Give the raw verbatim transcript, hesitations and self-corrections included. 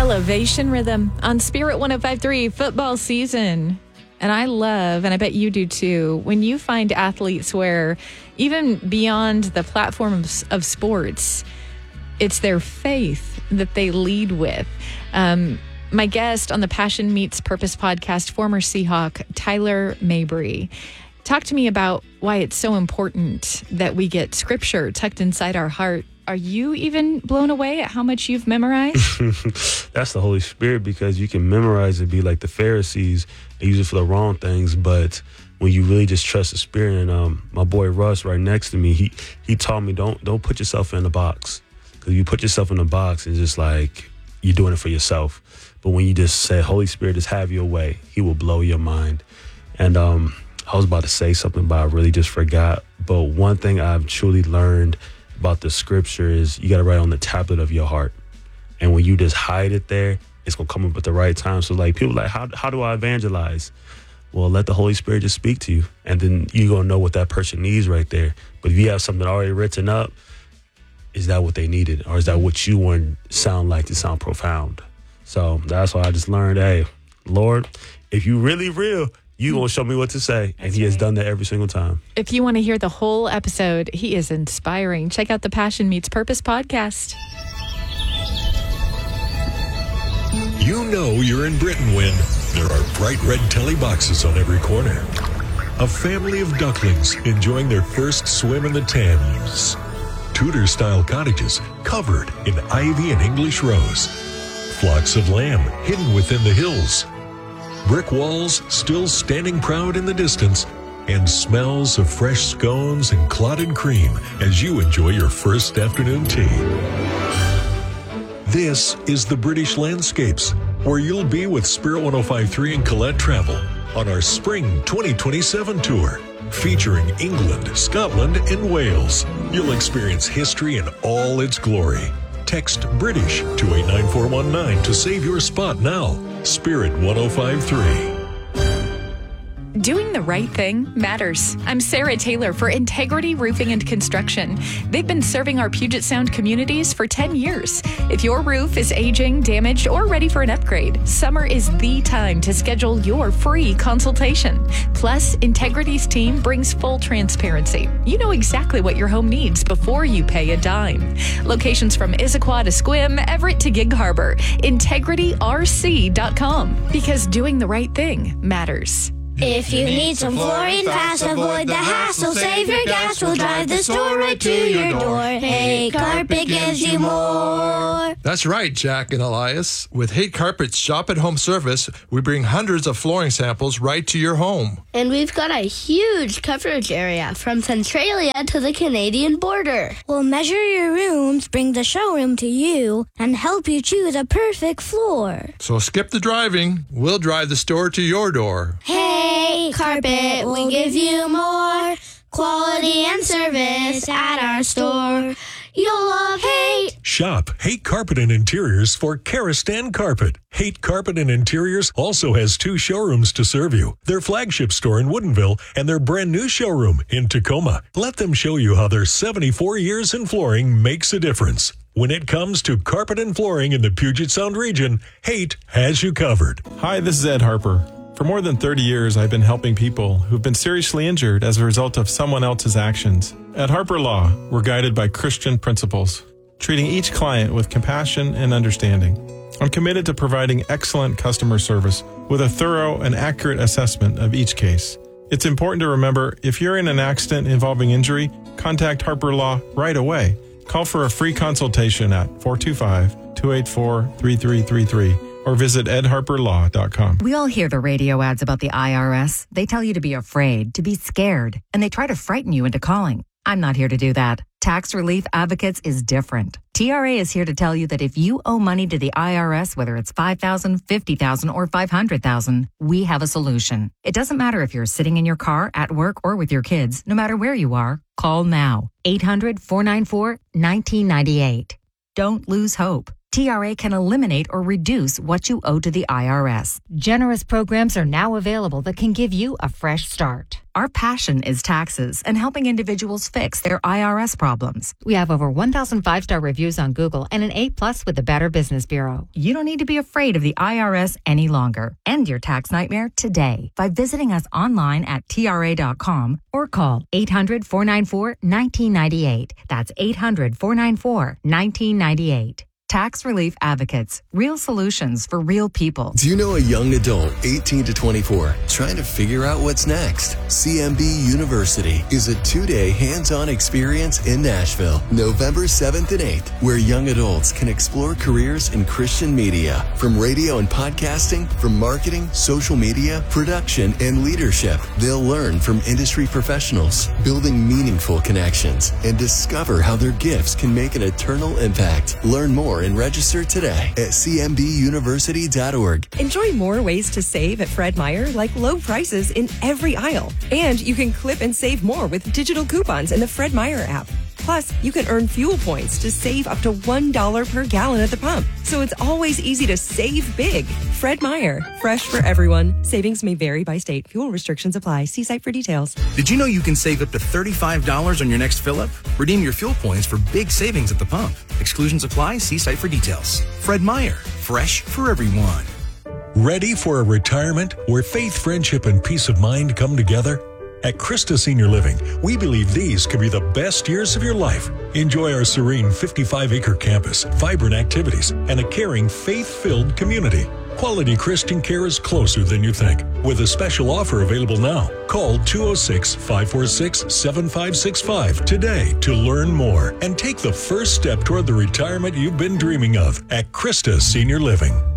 Elevation Rhythm on Spirit one oh five point three football season. And I love, and I bet you do too, when you find athletes where even beyond the platform of, of sports, it's their faith that they lead with. Um, my guest on the Passion Meets Purpose podcast, former Seahawk, Tyler Mabry. Talk to me about why it's so important that we get scripture tucked inside our heart. Are you even blown away at how much you've memorized? That's the Holy Spirit, because you can memorize and be like the Pharisees and use it for the wrong things. But when you really just trust the Spirit, and um, my boy Russ right next to me, he he taught me don't don't put yourself in a box, because you put yourself in a box, it's just like you're doing it for yourself. But when you just say, Holy Spirit, just have your way, He will blow your mind. And um, I was about to say something, but I really just forgot. But one thing I've truly learned about the scripture is you got to write on the tablet of your heart. And when you just hide it there, it's going to come up at the right time. So like people like, how how do I evangelize? Well, let the Holy Spirit just speak to you. And then you're going to know what that person needs right there. But if you have something already written up, is that what they needed? Or is that what you want to sound like to sound profound? So that's why I just learned, hey, Lord, if you really real, you going to show me what to say. And He has done that every single time. If you want to hear the whole episode, he is inspiring. Check out the Passion Meets Purpose podcast. You know you're in Britain when there are bright red telly boxes on every corner. A family of ducklings enjoying their first swim in the Thames. Tudor-style cottages covered in ivy and English rose. Flocks of lamb hidden within the hills. Brick walls still standing proud in the distance, and smells of fresh scones and clotted cream as you enjoy your first afternoon tea. This is the British Landscapes, where you'll be with Spirit one oh five point three and Colette Travel on our Spring twenty twenty-seven tour, featuring England, Scotland, and Wales. You'll experience history in all its glory. Text British to eight nine four one nine to save your spot now. Spirit one oh five point three. Doing the right thing matters. I'm Sarah Taylor for Integrity Roofing and Construction. They've been serving our Puget Sound communities for ten years. If your roof is aging, damaged, or ready for an upgrade, summer is the time to schedule your free consultation. Plus, Integrity's team brings full transparency. You know exactly what your home needs before you pay a dime. Locations from Issaquah to Sequim, Everett to Gig Harbor. Integrity R C dot com. Because doing the right thing matters. If you need some flooring fast, avoid the hassle, save your gas, we'll drive the store right to your door. Haight Carpet gives you more. That's right, Jack and Elias. With Haight Carpet's Shop at Home service, we bring hundreds of flooring samples right to your home. And we've got a huge coverage area from Centralia to the Canadian border. We'll measure your rooms, bring the showroom to you, and help you choose a perfect floor. So skip the driving. We'll drive the store to your door. Haight Carpet will give you more quality and service at our store. You'll love Haight. Shop Haight Carpet and Interiors for Karastan Carpet. Haight Carpet and Interiors also has two showrooms to serve you. Their flagship store in Woodinville and their brand new showroom in Tacoma. Let them show you how their seventy-four years in flooring makes a difference. When it comes to carpet and flooring in the Puget Sound region, Haight has you covered. Hi, this is Ed Harper. For more than thirty years, I've been helping people who've been seriously injured as a result of someone else's actions. At Harper Law, we're guided by Christian principles, treating each client with compassion and understanding. I'm committed to providing excellent customer service with a thorough and accurate assessment of each case. It's important to remember, if you're in an accident involving injury, contact Harper Law right away. Call for a free consultation at four two five, two eight four, three three three three. Or visit ed harper law dot com. We all hear the radio ads about the I R S. They tell you to be afraid, to be scared, and they try to frighten you into calling. I'm not here to do that. Tax Relief Advocates is different. T R A is here to tell you that if you owe money to the I R S, whether it's five thousand dollars, fifty thousand dollars, or five hundred thousand dollars, we have a solution. It doesn't matter if you're sitting in your car, at work, or with your kids. No matter where you are, call now. eight hundred, four nine four, one nine nine eight. Don't lose hope. T R A can eliminate or reduce what you owe to the I R S. Generous programs are now available that can give you a fresh start. Our passion is taxes and helping individuals fix their I R S problems. We have over one thousand five-star reviews on Google and an A plus with the Better Business Bureau. You don't need to be afraid of the I R S any longer. End your tax nightmare today by visiting us online at T R A dot com or call eight hundred, four nine four, one nine nine eight. That's eight hundred, four nine four, one nine nine eight. Tax Relief Advocates. Real solutions for real people. Do you know a young adult, eighteen to twenty-four, trying to figure out what's next? C M B University is a two-day hands-on experience in Nashville, November seventh and eighth, where young adults can explore careers in Christian media, from radio and podcasting, from marketing, social media, production, and leadership. They'll learn from industry professionals, building meaningful connections, and discover how their gifts can make an eternal impact. Learn more and register today at C M B university dot org. Enjoy more ways to save at Fred Meyer, like low prices in every aisle. And you can clip and save more with digital coupons in the Fred Meyer app. Plus, you can earn fuel points to save up to one dollar per gallon at the pump. So it's always easy to save big. Fred Meyer, fresh for everyone. Savings may vary by state. Fuel restrictions apply. See site for details. Did you know you can save up to thirty-five dollars on your next fill-up? Redeem your fuel points for big savings at the pump. Exclusions apply. See site for details. Fred Meyer, fresh for everyone. Ready for a retirement where faith, friendship, and peace of mind come together? At Christa Senior Living, we believe these could be the best years of your life. Enjoy our serene fifty-five acre campus, vibrant activities, and a caring, faith-filled community. Quality Christian care is closer than you think. With a special offer available now, call two oh six, five four six, seven five six five today to learn more and take the first step toward the retirement you've been dreaming of at Christa Senior Living.